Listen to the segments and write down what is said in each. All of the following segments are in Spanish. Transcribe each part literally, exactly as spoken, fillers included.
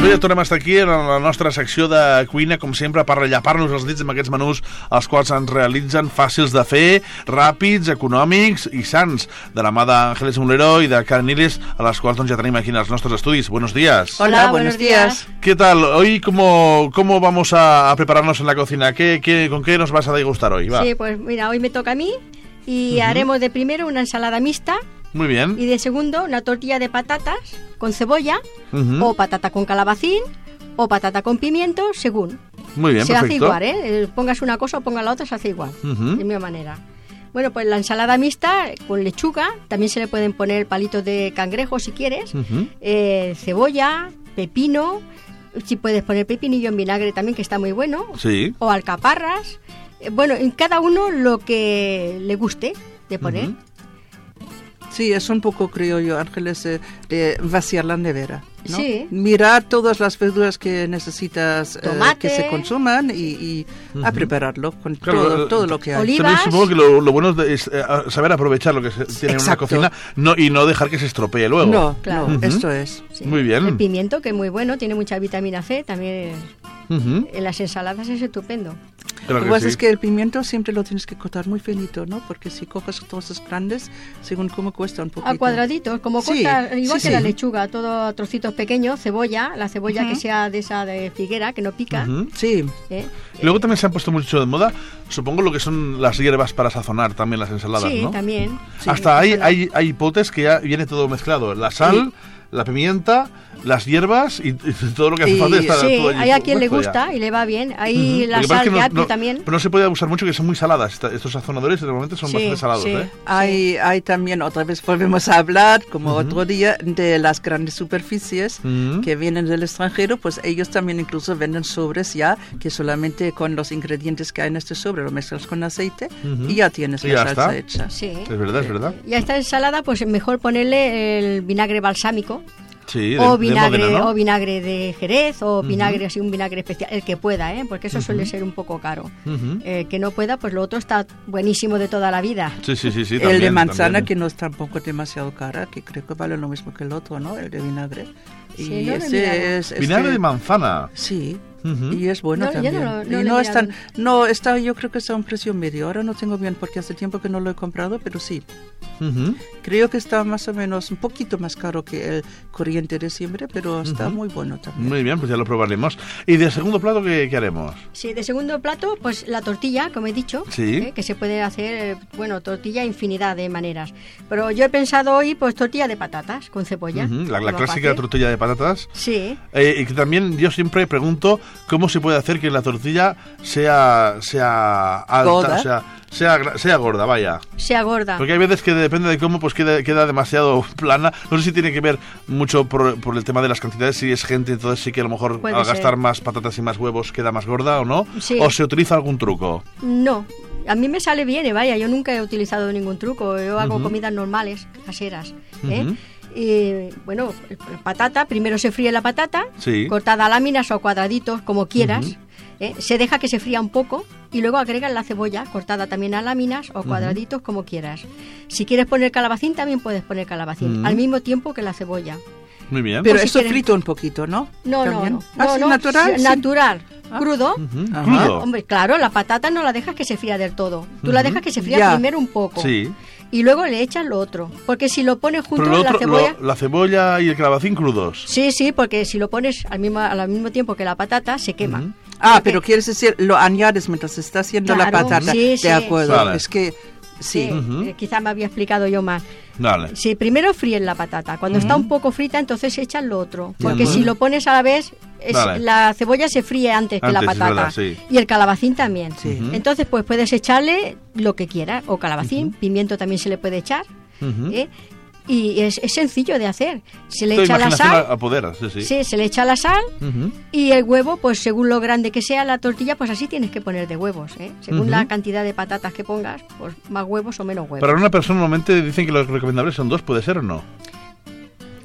Doncs ja tornem a estar aquí en la nostra secció de cuina, com sempre, per rellepar-nos els dits amb aquests menús els quals ens realitzen fàcils de fer, ràpids, econòmics i sans, de la mà d'Ángeles Mulero y de Karen Niles, a las cuales ya tenemos aquí en los nuestros estudios. Buenos días. Hola, Hola buenos días. días. ¿Qué tal? Hoy, ¿cómo, cómo vamos a, a prepararnos en la cocina? ¿Qué, qué, ¿Con qué nos vas a degustar hoy? Va. Sí, pues mira, hoy me toca a mí y uh-huh. haremos de primero una ensalada mixta. Muy bien. Y de segundo una tortilla de patatas con cebolla uh-huh. o patata con calabacín o patata con pimiento, según. Muy bien, se perfecto. hace igual, ¿eh? Pongas una cosa o pongas la otra, se hace igual, uh-huh. de mi manera. Bueno, pues la ensalada mixta con lechuga, también se le pueden poner palitos de cangrejo si quieres, uh-huh. eh, cebolla, pepino, si puedes poner pepinillo en vinagre también, que está muy bueno, sí. o alcaparras, eh, bueno, en cada uno lo que le guste de poner. Uh-huh. Sí, es un poco, creo yo, Ángeles, eh, de vaciar la nevera, ¿no? Sí. Mirar todas las verduras que necesitas eh, que se consuman y, y uh-huh. a prepararlo con claro, todo, todo lo que hay. Olivas. También supongo que lo, lo bueno es eh, saber aprovechar lo que se tiene Exacto. en una cocina no, y no dejar que se estropee luego. No, claro, uh-huh. esto es. Sí. Muy bien. El pimiento, que es muy bueno, tiene mucha vitamina C, también es, uh-huh. en las ensaladas es estupendo. Claro lo que pasa sí. es que el pimiento siempre lo tienes que cortar muy finito, ¿no? Porque si coges trozos grandes, según cómo cuesta un poquito. A cuadraditos, como sí, corta, igual sí, que sí. la lechuga, todo a trocitos pequeños, cebolla, la cebolla uh-huh. que sea de esa de figuera, que no pica. Uh-huh. Sí. ¿Eh? Luego también se han puesto mucho de moda, supongo, lo que son las hierbas para sazonar también las ensaladas, sí, ¿no? También. Sí, Hasta hay, hay, hay potes que ya viene todo mezclado, la sal... Sí. La pimienta, las hierbas y, y todo lo que hace y, falta está sí, todo allí. hay a quien le gusta ya. y le va bien. Ahí uh-huh. la sal que de no, apio no, también. Pero no se puede abusar mucho, que son muy saladas. Estos sazonadores normalmente son sí, bastante salados. Sí, ¿eh? Hay, hay también, otra vez volvemos a hablar, como uh-huh. otro día, de las grandes superficies uh-huh. que vienen del extranjero. Pues ellos también incluso venden sobres ya, que solamente con los ingredientes que hay en este sobre lo mezclas con aceite uh-huh. y ya tienes y la ya salsa está. hecha. Sí. Es verdad, es verdad. Y a esta ensalada pues es mejor ponerle el vinagre balsámico. Sí, de, o vinagre de Módena, ¿no? o vinagre de Jerez o vinagre uh-huh. así un vinagre especial, el que pueda, ¿eh? Porque eso uh-huh. suele ser un poco caro. Uh-huh. Eh, que no pueda, pues lo otro está buenísimo de toda la vida. Sí, sí, sí, sí. El también, de manzana también. Que no es tampoco demasiado cara, que creo que vale lo mismo que el otro, ¿no? El de vinagre. Sí, y no ese es, es vinagre que, de manzana. Sí. Uh-huh. Y es bueno no, también. Yo no, no, y no, no, están, no está, yo creo que está a un precio medio. Ahora no tengo bien porque hace tiempo que no lo he comprado, pero sí. Uh-huh. Creo que está más o menos un poquito más caro que el corriente de siempre, pero está uh-huh. muy bueno también. Muy bien, pues ya lo probaremos. ¿Y de segundo plato qué, qué haremos? Sí, de segundo plato, pues la tortilla, como he dicho, sí. ¿eh? Que se puede hacer, bueno, tortilla infinidad de maneras. Pero yo he pensado hoy, pues tortilla de patatas con cebolla. Uh-huh. La, la clásica tortilla de patatas. Sí. Eh, y que también yo siempre pregunto cómo se puede hacer que la tortilla sea sea alta, ¿Gorda? o sea, sea, sea gorda, vaya. Sea gorda. Porque hay veces que depende de cómo, pues queda, queda demasiado plana. No sé si tiene que ver mucho por, por el tema de las cantidades, si es gente, entonces sí que a lo mejor puede al ser. gastar más patatas y más huevos queda más gorda o no. Sí. O se utiliza algún truco. No. A mí me sale bien, vaya, yo nunca he utilizado ningún truco. Yo hago uh-huh. comidas normales, caseras, ¿eh? Uh-huh. Y bueno, patata, primero se fríe la patata, sí. cortada a láminas o cuadraditos, como quieras. Uh-huh. ¿eh? Se deja que se fría un poco y luego agregas la cebolla, cortada también a láminas o cuadraditos, uh-huh. como quieras. Si quieres poner calabacín, también puedes poner calabacín, uh-huh. al mismo tiempo que la cebolla. Muy bien. Pero si eso quieren... frito un poquito, ¿no? No, ¿También? no, no. ¿Ah, no, sí, no natural? Sí, natural. Ah. Crudo. Uh-huh. Crudo. Hombre, claro, la patata no la dejas que se fría del todo. Tú uh-huh. la dejas que se fría ya. primero un poco. Sí. Y luego le echas lo otro. Porque si lo pones junto Pero lo otro, la cebolla... Lo, la cebolla y el calabacín crudos. Sí, sí, porque si lo pones al mismo, al mismo tiempo que la patata, se quema. Uh-huh. Ah, porque... pero quieres decir, lo añades mientras está haciendo claro, la patata. sí, de sí. acuerdo. Vale. Es que... Sí. Sí, uh-huh. eh, quizá me había explicado yo mal. Dale. Sí, primero fríen la patata. Cuando uh-huh. está un poco frita, entonces echas lo otro. Porque uh-huh. si lo pones a la vez, es, la cebolla se fríe antes, antes que la patata. Verdad, sí. Y el calabacín también. Sí. Uh-huh. Entonces, pues puedes echarle lo que quieras. O calabacín, uh-huh. pimiento también se le puede echar. Uh-huh. ¿eh? Y es, es sencillo de hacer. Se le Esto echa la sal. Apodera, sí, sí. Sí, se le echa la sal uh-huh. y el huevo, pues según lo grande que sea la tortilla, pues así tienes que poner de huevos, ¿eh? Según uh-huh. la cantidad de patatas que pongas, pues más huevos o menos huevos. Para una persona normalmente dicen que lo recomendable son dos, ¿puede ser o no?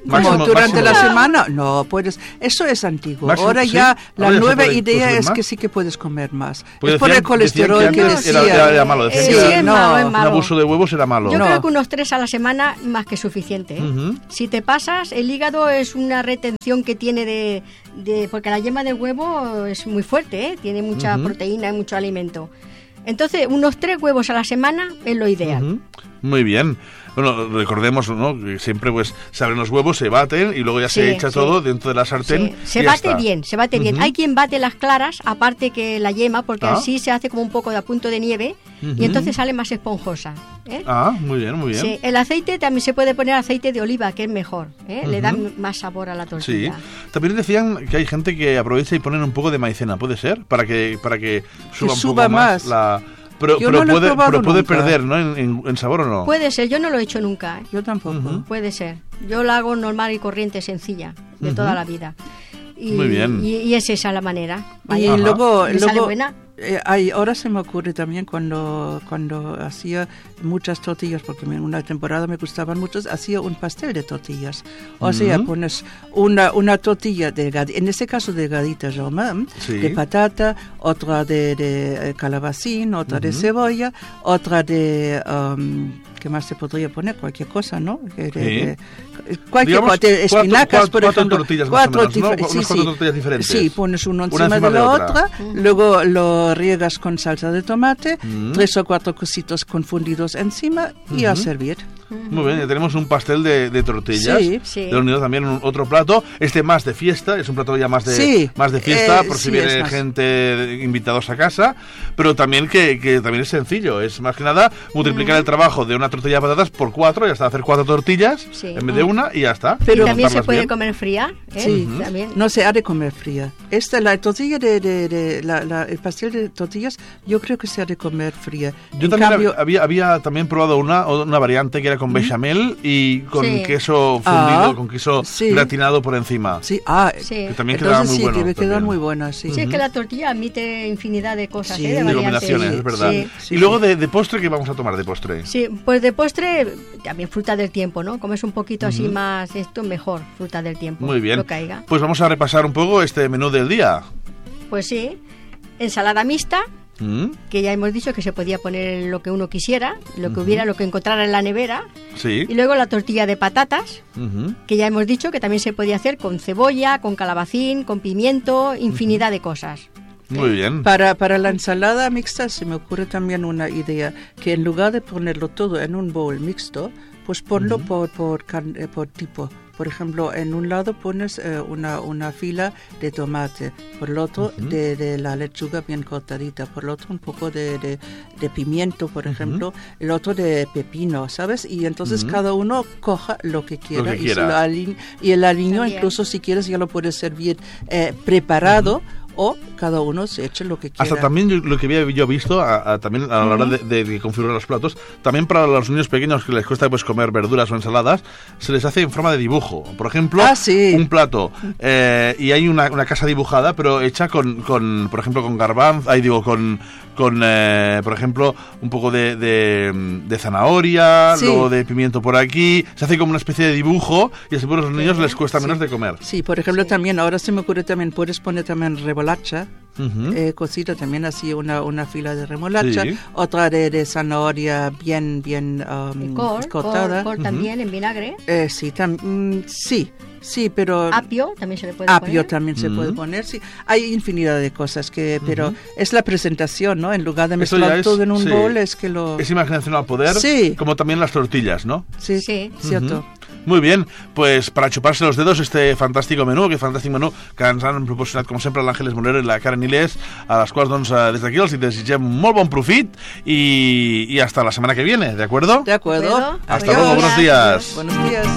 Como Máximo- durante máximo la dos. semana, no puedes. Eso es antiguo. Máximo- Ahora sí. ya la Ahora ya se nueva puede idea consumir es más. que sí que puedes comer más. Pues es por decían- el colesterol decían que que antes decía. era- era- era malo, decían Eh, que sí, era- es no, malo, es Un malo. abuso de huevos era malo. Yo No. creo que unos tres a la semana más que suficiente. ¿eh? Ujú. Si te pasas, el hígado es una retención que tiene de, de... Porque la yema del huevo es muy fuerte, ¿eh? Tiene mucha Ujú. proteína y mucho alimento. Entonces, unos tres huevos a la semana es lo ideal. Ujú. Muy bien. Bueno, recordemos, ¿no? Que siempre pues se abren los huevos, se baten y luego ya se Sí, echa sí. todo dentro de la sartén. Sí, se y ya bate está. bien, se bate bien. Ujú. Hay quien bate las claras, aparte que la yema, porque Ah. así se hace como un poco de a punto de nieve Ujú. y entonces sale más esponjosa. ¿eh? Ah, muy bien, muy bien. Sí, el aceite también se puede poner aceite de oliva, que es mejor, ¿eh? le da Ujú. más sabor a la Sí. tortilla. También decían que hay gente que aprovecha y ponen un poco de maicena, ¿puede ser? Para que para que suba un suba poco más, más. la... Pero, Yo pero no lo he puede, probado pero puede nunca. perder, ¿no? En, en- en sabor o no. Puede ser, yo no lo he hecho nunca, ¿eh? Yo tampoco. Ujú. Puede ser. Yo la hago normal y corriente, sencilla, de Ujú. toda la vida. Y, Muy bien. Y, y es esa la manera. Y Vaya, luego, ¿me sale luego buena? eh, hay, ahora se me ocurre también cuando, cuando hacía muchas tortillas, porque en una temporada me gustaban muchos, hacía un pastel de tortillas. O sea, Ujú. pones una, una tortilla, delgada, en este caso delgadita, Germain, Sí. de patata, otra de, de eh, calabacín, otra de Ujú. cebolla, otra de... um, ¿qué más se podría poner? Cualquier cosa, ¿no? De- de- de- cualquier Digamos, cosa, de cuatro- espinacas, cuatro- por cuatro ejemplo. tortillas más o cuatro menos, ¿no? difer- Unas sí, cuatro sí. tortillas diferentes. Sí, pones uno Una encima, encima de de la otra. otra, luego lo riegas con salsa de tomate, Mm. tres o cuatro cositos confundidos encima y a Ujú. servir. Muy bien, ya tenemos un pastel de, de tortillas. Sí. Sí. De unido también un otro plato. Este más de fiesta, es un plato ya más de, Sí. más de fiesta, Eh, por si sí, viene es más. gente, de- invitados a casa. Pero también que, que también es sencillo. Es más que nada multiplicar el trabajo de una tortilla de patatas por cuatro y hasta hacer cuatro tortillas Sí. en vez de una y ya está. Pero- Y también se Montarlas puede bien. comer fría. ¿eh? Sí. También. No se ha de comer fría. Esta, la tortilla de, de, de- la, la- el pastel de tortillas, yo creo que se ha de comer fría. Yo En también cambio, había, había también probado una, una variante que era con bechamel y con Sí. queso fundido, Ah, con queso sí. gratinado por encima. sí, ah, Sí. Que también entonces quedaba muy sí, bueno. debe quedar también. muy buena, sí. Sí, es que la tortilla admite infinidad de cosas, Sí, ¿eh? de de De variantes. combinaciones, es verdad. Sí. Sí, y luego sí. de, de postre, ¿qué vamos a tomar de postre? Sí, pues de postre, también fruta del tiempo, ¿no? Comes un poquito así más, esto mejor, fruta del tiempo. Muy bien. Lo caiga. Pues vamos a repasar un poco este menú del día. Pues sí, ensalada mixta, ¿Mm? que ya hemos dicho que se podía poner lo que uno quisiera, lo que hubiera, lo que encontrara en la nevera. Sí. Y luego la tortilla de patatas, Ujú. que ya hemos dicho que también se podía hacer con cebolla, con calabacín, con pimiento, infinidad de cosas. Muy bien. Para, para la ensalada mixta se me ocurre también una idea, que en lugar de ponerlo todo en un bowl mixto, pues ponlo por, por, can- eh, por tipo. Por ejemplo, en un lado pones eh, una, una fila de tomate, por el otro de, de la lechuga bien cortadita, por el otro un poco de, de, de pimiento, por ejemplo, el otro de pepino, ¿sabes? Y entonces Ujú. cada uno coja lo que quiera, que y, se quiera. lo aline- y el aliño También. incluso si quieres ya lo puedes servir eh, preparado o cada uno se eche lo que quiera. Hasta también yo- lo que había yo visto, a, a- también a la hora de, de- de configurar los platos, también para los niños pequeños que les cuesta pues comer verduras o ensaladas, se les hace en forma de dibujo. Por ejemplo, Ah, sí. un plato eh, y hay una, una casa dibujada, pero hecha con, con por ejemplo, con garbanzo, ahí digo, con, con eh, por ejemplo, un poco de, de, de zanahoria, Sí. luego de pimiento por aquí. Se hace como una especie de dibujo y así pues a los niños les cuesta menos de comer. Sí, por ejemplo, Sí. también, ahora se me ocurre también, puedes poner también remolacha, Ujú. eh, cocida también así, una, una fila de remolacha, Sí. otra de, de zanahoria bien, bien um, Col, cortada. col, col también en vinagre. Eh, sí, tam- mm, sí, sí, pero... Apio también se le puede Apio poner. también se Ujú. puede poner, sí. Hay infinidad de cosas que, pero es la presentación, ¿no? En lugar de Eso ya mezclar es- todo en un sí. bowl, es que lo... Es imaginación al poder, Sí. como también las tortillas, ¿no? Sí, Sí. cierto. Ujú. Muy bien, pues para chuparse los dedos este fantàstic menú, aquest fantàstic menú que ens han proporcionat com sempre l'Àngeles Monero i la Karen Ilés, a les quals doncs eh, des d'aquí els desitgem molt bon profit i, i hasta la setmana que viene, ¿de acuerdo? De acuerdo. Bueno, Hasta Adiós. luego, buenos días. Buenos días.